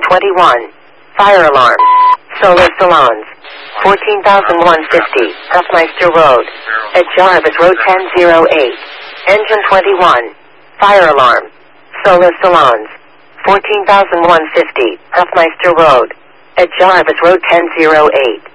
21. Fire alarm. Solar Salons. 14,150. Huffmeister Road. At Jarvis Road 1008. Engine 21. Fire alarm. Solar Salons. 14,150. Huffmeister Road. At Jarvis Road 1008.